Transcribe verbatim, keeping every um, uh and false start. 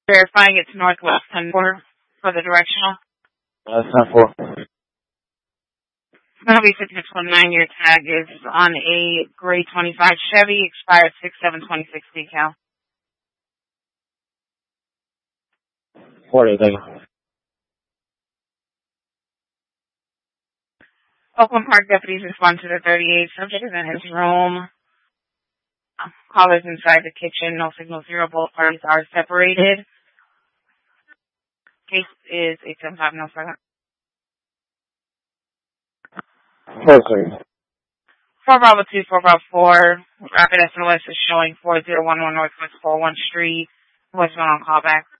Verifying it's Northwest ten four for the directional. Uh, ten four. It's going to be six six one nine. Your tag is on a gray twenty-five Chevy, expired six seven twenty-six decal. forty, thank you. Oakland Park deputies respond to the thirty-eight. Subject is in his room. Callers inside the kitchen. No signal zero. Both parties are separated. Case is eight seven five. No second. Four seconds. four Bravo two, four Bravo four. Rapid S O S is showing four zero one one Northwest four one Street. Voicemail on callback.